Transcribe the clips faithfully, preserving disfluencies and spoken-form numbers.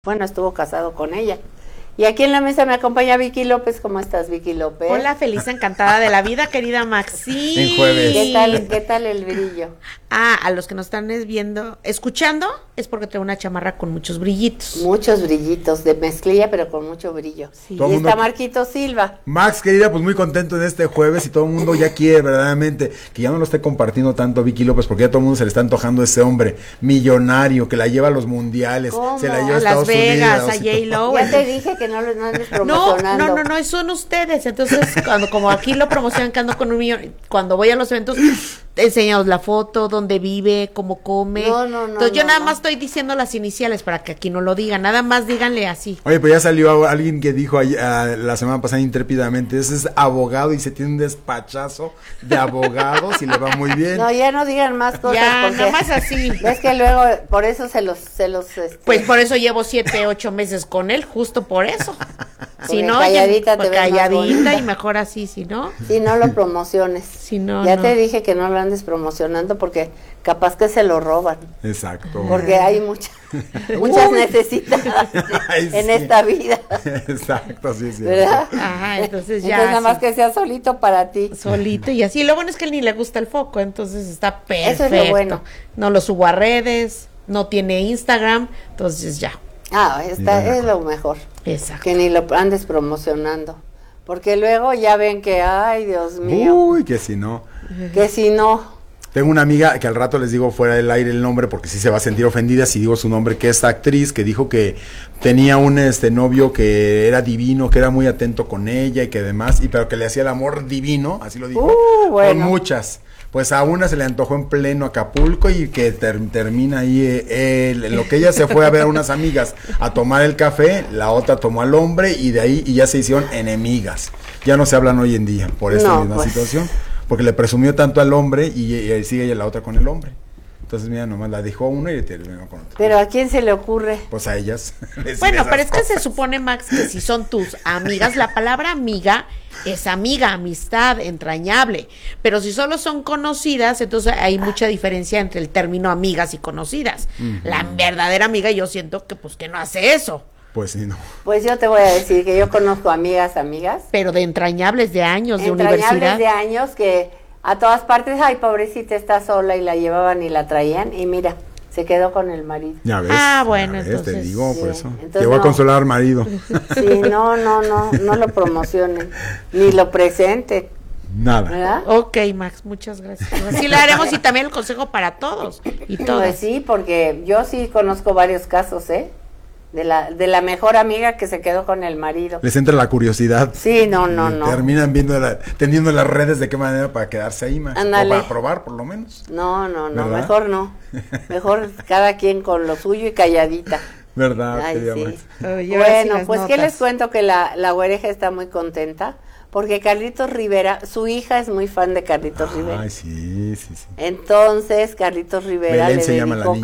Bueno, estuvo casado con ella. Y aquí en la mesa me acompaña Vicky López. ¿Cómo estás, Vicky López? Hola, feliz, encantada de la vida, querida Maxi. En jueves. ¿Qué tal, qué tal el brillo? Ah, a los que nos están viendo, escuchando, es porque traigo una chamarra con muchos brillitos. Muchos brillitos, de mezclilla, pero con mucho brillo. Sí. Y Todo está mundo... Marquito Silva. Max, querida, pues muy contento en este jueves y todo el mundo ya quiere verdaderamente que ya no lo esté compartiendo tanto Vicky López, porque ya todo el mundo se le está antojando ese hombre millonario que la lleva a los mundiales. ¿Cómo? Se la lleva a, A Las Estados Vegas, Unidos, a J-Lo. Ya te dije que no lo no andes No, promocionando. no, no, no, son ustedes. Entonces, cuando como aquí lo promocionan, que ando con un millón, cuando voy a los eventos, enseñamos la foto, dónde vive, cómo come. No, no, no, Entonces, yo no, nada no. más estoy diciendo las iniciales para que aquí no lo digan. Nada más díganle así. Oye, pues ya salió alguien que dijo ahí, uh, la semana pasada intrépidamente, ese es abogado y se tiene un despachazo de abogados y le va muy bien. No, ya no digan más cosas. Ya, porque nada más así. Es que luego, por eso se los... Se los este, Pues por eso llevo siete, ocho meses con él, justo por eso. Si Porque no, calladita ya- te ves más calladita bonita. y mejor así, si no. Sí, no lo promociones. Si no, ya no. te dije que no lo andes promocionando porque capaz que se lo roban. Exacto. Porque hay mucha, muchas Uy. necesidades Ay, en sí. esta vida, Exacto, sí, sí. ¿verdad? Ajá, entonces ya. Entonces nada más sí, que sea solito para ti. solito y así. Lo bueno es que él ni le gusta el foco, entonces está perfecto. Eso es lo bueno. No lo subo a redes, no tiene Instagram, entonces ya. Ah, está, Ya. es lo mejor, Exacto. que ni lo andes promocionando. Porque luego ya ven que, ay, Dios mío, Uy, que si no. que si no, Tengo una amiga que al rato les digo fuera del aire el nombre porque sí se va a sentir ofendida si digo su nombre, que es actriz, que dijo que tenía un este novio que era divino, que era muy atento con ella y que demás, y pero que le hacía el amor divino, así lo dijo, Uh, bueno. con muchas. Pues a una se le antojó en pleno Acapulco y que ter- termina ahí, eh, él, en lo que ella se fue a ver a unas amigas a tomar el café, la otra tomó al hombre y de ahí y ya se hicieron enemigas. Ya no se hablan hoy en día por esta No, misma pues. situación, porque le presumió tanto al hombre y, y, y sigue ella la otra con el hombre. Entonces mira, nomás la dejó una y le terminó con otra. pero ¿a quién se le ocurre? Pues a ellas. decir Bueno, esas pero es que se cosas. supone, Max, que si son tus amigas, la palabra amiga es amiga, amistad, entrañable. Pero si solo son conocidas, entonces hay mucha diferencia entre el término amigas y conocidas. La verdadera amiga, yo siento que pues que no hace eso. Pues sí, no. Pues yo te voy a decir que yo conozco amigas, amigas, Pero de entrañables, de años, de entrañables universidad. de años que a todas partes, ay, pobrecita, está sola y la llevaban y la traían y mira, se quedó con el marido. Ya ves. Ah, bueno, ya ves, entonces, te digo, por sí. eso. Entonces, Te voy no. a consolar al marido. Sí, no, no, no, no lo promocionen, ni lo presenten, Nada. ¿verdad? Ok, Max, muchas gracias. Así le haremos y también el consejo para todos y todas. Pues sí, porque yo sí conozco varios casos, ¿eh? De la, de la mejor amiga que se quedó con el marido. Les entra la curiosidad. Sí, no, no, Y no. Terminan viendo la, tendiendo las redes de qué manera para quedarse ahí más. Ándale. O para probar, por lo menos. No, no, no, ¿Verdad? mejor no. Mejor cada quien con lo suyo y calladita. ¿Verdad? Ay, querida sí. Max? Oye, ahora sí Bueno, las pues que notas. les cuento que la, la güereja está muy contenta porque Carlitos Rivera, su hija es muy fan de Carlitos Rivera. Ay, sí, sí, sí. Entonces Carlitos Rivera Belén le se llama la dedicó niña.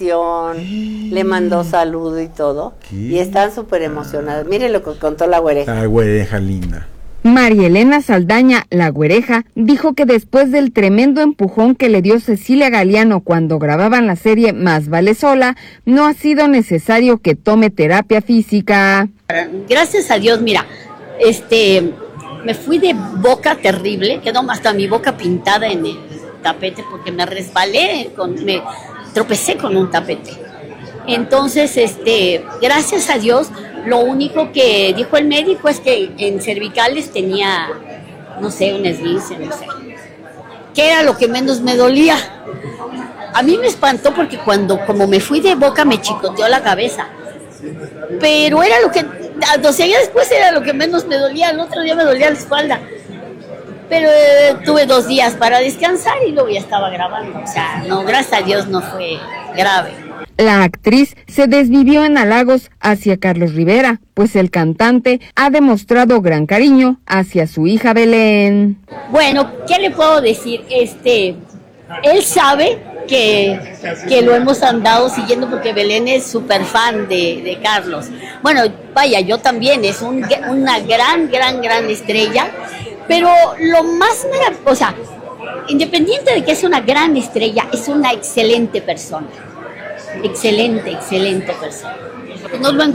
canción, le mandó saludo y todo. ¿Qué? Y están súper emocionados. Miren lo que contó la güereja. La güereja linda. María Elena Saldaña, la güereja, dijo que después del tremendo empujón que le dio Cecilia Galeano cuando grababan la serie Más vale sola, no ha sido necesario que tome terapia física. Gracias a Dios, mira, este, me fui de boca terrible, quedó hasta mi boca pintada en el tapete porque me resbalé, con, me tropecé con un tapete. Entonces, este, gracias a Dios, lo único que dijo el médico es que en cervicales tenía, no sé, un esguince, no sé, que era lo que menos me dolía. A mí me espantó porque cuando, como me fui de boca, me chicoteó la cabeza. Pero era lo que, doce años después era lo que menos me dolía, el otro día me dolía la espalda. Pero eh, tuve dos días para descansar y luego ya estaba grabando. O sea, no, gracias a Dios no fue grave. La actriz se desvivió en halagos hacia Carlos Rivera, pues el cantante ha demostrado gran cariño hacia su hija Belén. Bueno, ¿qué le puedo decir? Este, él sabe que, que lo hemos andado siguiendo porque Belén es súper fan de, de Carlos. Bueno, vaya, yo también, es un, una gran, gran, gran estrella, pero lo más maravilloso, o sea, independiente de que es una gran estrella, es una excelente persona. Excelente, excelente persona. Nos lo